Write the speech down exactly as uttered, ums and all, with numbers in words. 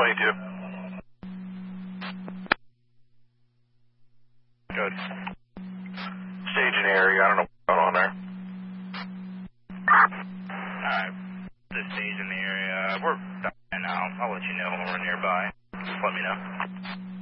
twenty-two. Good. Staging area, I don't know what's going on there. Alright, the stage in the area. We're done now. I'll let you know when we're nearby. Just let me know.